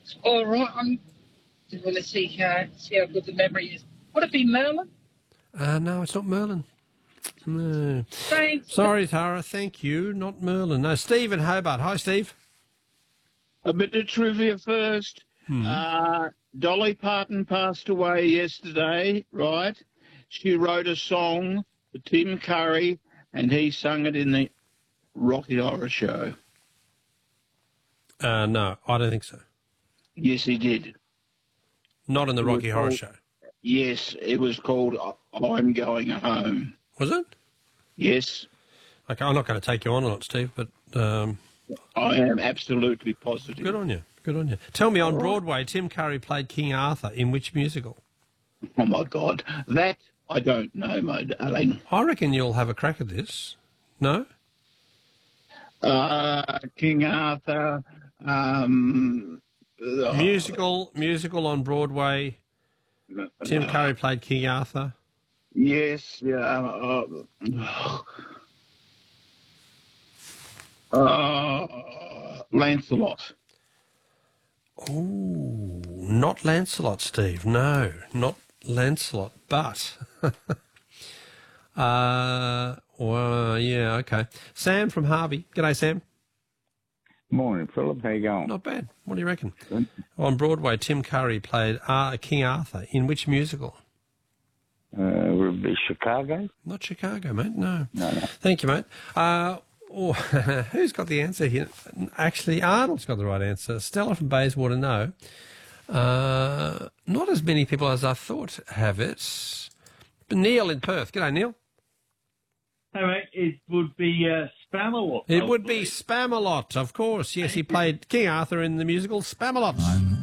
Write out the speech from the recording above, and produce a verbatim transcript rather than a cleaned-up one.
All right, I'm going to see how, see how good the memory is. Would it be Merlin? Uh, no, it's not Merlin. No. Thanks. Sorry, Tara. Thank you. Not Merlin. No, Steve in Hobart. Hi, Steve. A bit of trivia first. Hmm. Uh, Dolly Parton passed away yesterday, right? She wrote a song for Tim Curry, and he sung it in the Rocky Horror Show. Uh, no, I don't think so. Yes, he did. Not in the It Rocky was Horror called- Show. Yes, it was called I'm Going Home. Was it? Yes, Okay, I'm not going to take you on on it, Steve, but um, I am absolutely positive. good on you. Good on you. Tell me, on Broadway, Tim Curry played King Arthur in which musical? Oh, my God. That I don't know, my darling. I reckon you'll have a crack at this. No? Uh, King Arthur, um... uh, Musical, musical on Broadway. Tim Curry played King Arthur. Yes, yeah. Uh, uh, Lancelot. Oh, not Lancelot, Steve. No, not Lancelot, but... uh, well, yeah, okay. Sam from Harvey. G'day, Sam. Morning, Philip. How you going? Not bad. What do you reckon? Good. On Broadway, Tim Curry played uh, King Arthur. In which musical? Uh, would it be Chicago? Not Chicago, mate. No. No, no. Thank you, mate. Uh, oh, who's got the answer here? Actually, Arnold's got the right answer. Stella from Bayswater, no. Uh, not as many people as I thought have it. But Neil in Perth. G'day, Neil. All right, it would be uh, Spamalot. It would be Spamalot, of course. Yes, he played King Arthur in the musical Spamalot.